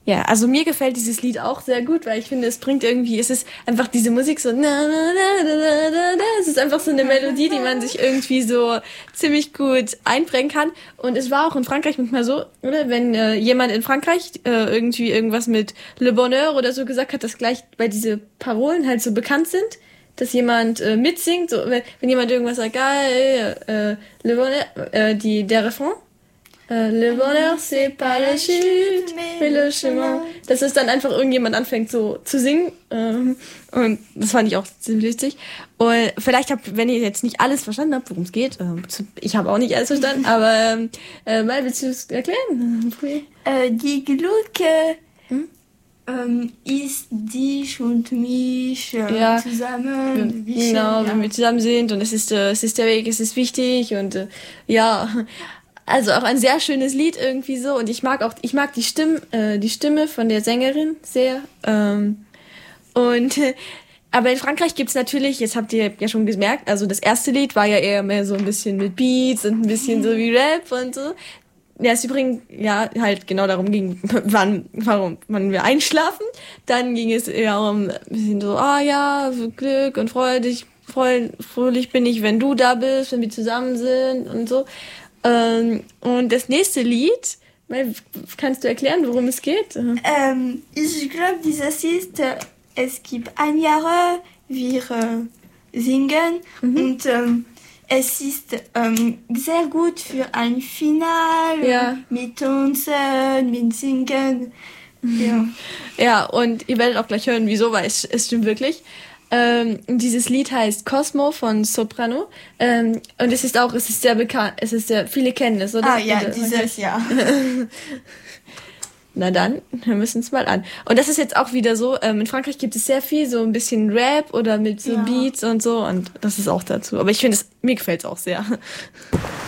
Ja, also mir gefällt dieses Lied auch sehr gut, weil ich finde, es ist einfach diese Musik so, na, na, na, na, na, na, na. Es ist einfach so eine Melodie, die man sich irgendwie so ziemlich gut einprägen kann. Und es war auch in Frankreich manchmal so, oder? Wenn jemand in Frankreich irgendwie irgendwas mit Le Bonheur oder so gesagt hat, dass gleich, weil diese Parolen halt so bekannt sind, dass jemand mitsingt, so, wenn jemand irgendwas sagt, geil, Le Bonheur, der Refrain, Le bonheur, c'est pas la chute, mais le chemin. Dass es dann einfach irgendjemand anfängt so zu singen. Und das fand ich auch ziemlich lustig. Und vielleicht wenn ihr jetzt nicht alles verstanden habt, worum es geht, ich habe auch nicht alles verstanden, aber mal willst du es erklären? Die Glucke ist dich und mich zusammen. Genau, wenn wir zusammen sind und es ist der Weg, es ist wichtig und ja... Also auch ein sehr schönes Lied irgendwie so und ich mag die Stimme von der Sängerin sehr. Aber in Frankreich gibt's natürlich, jetzt habt ihr ja schon gemerkt, also das erste Lied war ja eher mehr so ein bisschen mit Beats und ein bisschen so wie Rap und so. Ja, es übrigens ja halt genau darum ging, wann wir einschlafen. Dann ging es eher um ein bisschen so, Glück und fröhlich bin ich, wenn du da bist, wenn wir zusammen sind und so. Und das nächste Lied, kannst du erklären, worum es geht? Ich glaube, dieses ist, es gibt ein Jahr, wir singen und es ist sehr gut für ein Finale mit Tanzen, mit Singen. Ja, und ihr werdet auch gleich hören, wieso, weil es stimmt wirklich. Dieses Lied heißt Cosmo von Soprano. Und es ist sehr bekannt. Viele kennen es, oder? Dieses Jahr. Na dann, wir müssen es mal an. Und das ist jetzt auch wieder so, in Frankreich gibt es sehr viel, so ein bisschen Rap oder mit so Beats und so. Und das ist auch dazu. Aber ich finde, mir gefällt es auch sehr.